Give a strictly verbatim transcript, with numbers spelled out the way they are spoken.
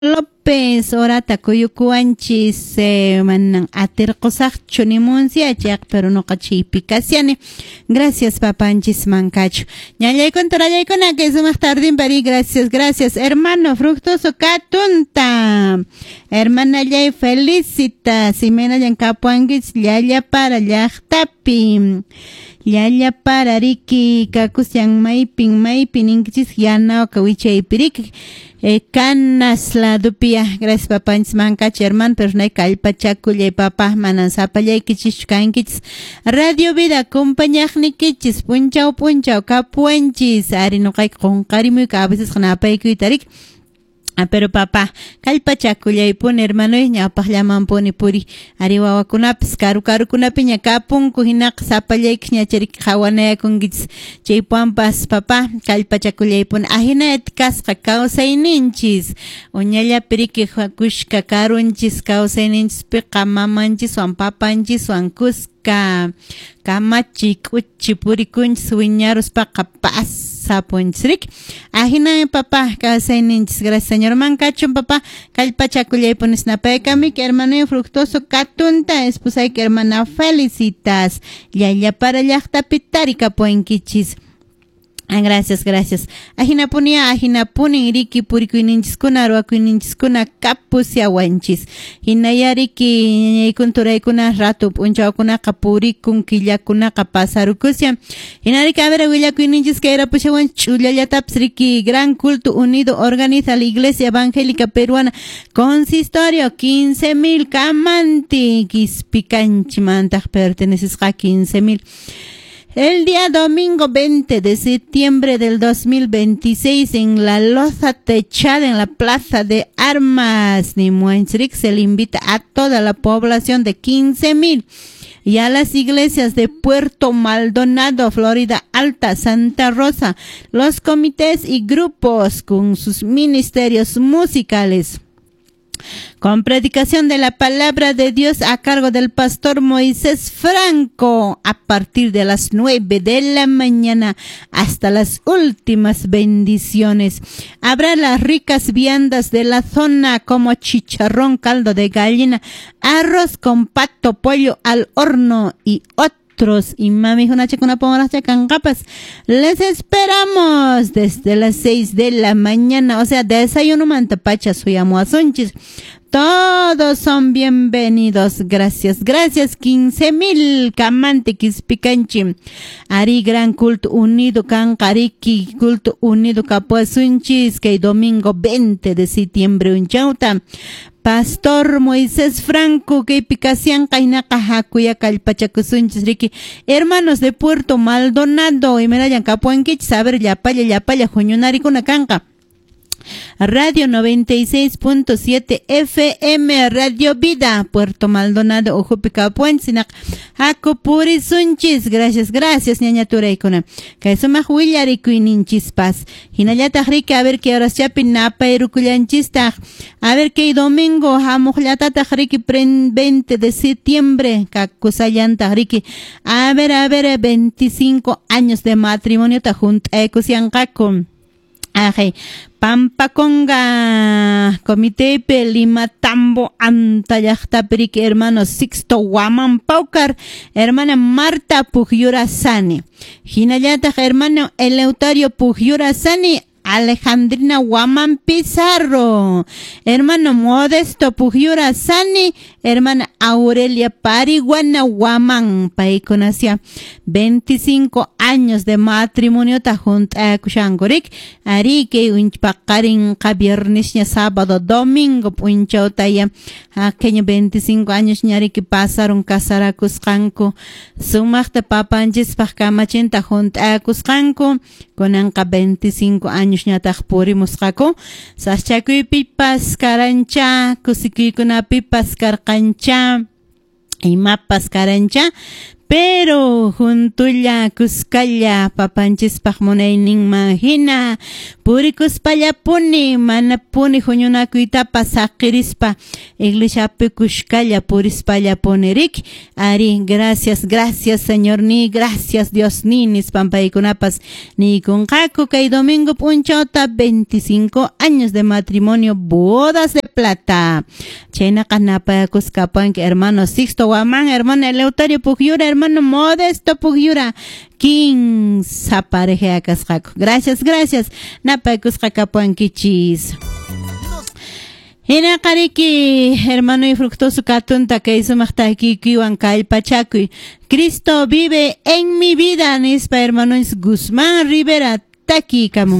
López orata kuyukuanchis eh, manan atirqusaq chunimunsiachaq pero noqachipi kasiani. Gracias papanchis mancacho. Ñallaykun tarallaykuna que sumaq tardin pari gracias gracias hermano fructuoso katunta. Hermana llay felicita simena llankapuanguis llalla para llaqtapi. Llalla para riki kakus yang maypin maypin inkichis yana kawichay-pirik. Eh, canas la dupia, gracias papá, mancache hermano, pero no hay calpachaculle papá, manansapallay kichis kankichis. Radio Vida, acompañagni kichis, punchao punchao, kapuanchis, ari no kay con carimu, a veces con apaykuitarik. Ah, pero papá, kalpachakullay pun hermano ñawpaq llaman puni puri ari wawakunapis karu karukunapi ña kapunku hinaq sapallayki ñacharik qhawanayakunkichis chaypuanpas papá kalpachakullay pun ahinayti kasqa kawsayninchis uñallapi riki kushka karunchis kawsayninchispiqa mamanchis wan papanchis wan kuska kamachi k'uchi purikunchis wiñaruspaqa pasapunchis ahina papá kawsayninchis gracias señor mancachun papá kalpachakullay punis napaykamik hermano fructuoso katunta espusay que hermana felicitas llalla para llaqtapi tarikapuankichis. Ah, gracias, gracias. Ajina punia, ajina punin riki purikuininchiskuna, ruakuininchiskuna kapusiawanchis. Hinaya riki kunturaykunah ratu punchawkuna kapurikun killakuna kapasarukusya. Hinarika avera willakuininchis kaira pushawan chullallatapis riki Gran Culto Unido organiza la Iglesia Evangélica Peruana Consistorio quince mil kamanti kispikanchimantaq pertenecisqa quince mil. El día domingo veinte de septiembre del dos mil veintiséis en la loza techada en la Plaza de Armas Nimuenchrik se le invita a toda la población de quince mil y a las iglesias de Puerto Maldonado, Florida Alta, Santa Rosa, los comités y grupos con sus ministerios musicales. Con predicación de la palabra de Dios a cargo del pastor Moisés Franco a partir de las nueve de la mañana hasta las últimas bendiciones. Habrá las ricas viandas de la zona como chicharrón, caldo de gallina, arroz con pato, pollo al horno y otros. Y mami una chica una pomaracha con capas. Les esperamos desde las seis de la mañana, o sea, desayuno mantapacha suyamo asunchis. Todos son bienvenidos. Gracias, gracias. quince mil kamante kispikanchi. Ari Gran Culto Unido Kankariki Culto Unido Capuasunchis que domingo veinte de septiembre unchauta. Pastor Moisés Franco que picasian kainaka hakuya kalpachakusunchis riki. Hermanos de Puerto Maldonado y merayan kapuanquich saber yapaya yapaya juñunari kuna kanka. Radio noventa y seis punto siete F M Radio Vida Puerto Maldonado Ujupicapuensinak Hakupuri Sunchis. Gracias, gracias ñaña Turaykuna. Kaisumaj willarikuininchispaz. Hinallata riki a ver qué horas chapin napa irukullanchistaq. A ver qué domingo hamujlatata riki veinte de septiembre kakusallanta riki. A ver, a ver, veinticinco años de matrimonio tajunta ekusiankakum. Ajay, Pampaconga, Comité Lima Tambo Antayachtapirik, hermano Sixto Guaman Paucar, hermana Marta Pugyura Sani, Hinayata, hermano Eleuterio Pugyura Sani, Alejandrina Guaman Pizarro, hermano Modesto Pugyura Sani, hermana Aurelia Pariguana Guaman, Paiconacia, veinticinco años de matrimonio tajunt a Kushangorik, Arique, Unchpakarin, viernes, sábado, domingo, Punchautaya, aquello veinticinco años, ñariki pasaron casar a Cuscanco, Sumachta Papanchis Pacamachin tajunt a Cuscanco, con anca veinticinco años, ñataj puri muscaco, Sachakui pipas carancha, Kusikikuna pipas carcancha, y mapas carancha, pero juntulla kuskalla papanchis pajmonaynin mahina purikuspalla puni mana puni huñunakuita pasaqirispa iglesiapi kushkalla purispalla punirik ari gracias gracias señor ni gracias Dios ni nispambaykunapas ni kunqaku kay domingo punchota veinticinco años de matrimonio bodas de plata chayna qanapa kuskapan hermano Sixto Guamán hermano Eleuterio Pugyura hermano Modesto Pugyura king sapareje akasqaku gracias gracias napa kuskapan kichis hina qariki hermano y fructuoso katunta que sumaqtaki kiwan kallpachakuy Cristo vive en mi vida nispa hermano Guzmán Rivera taki kamun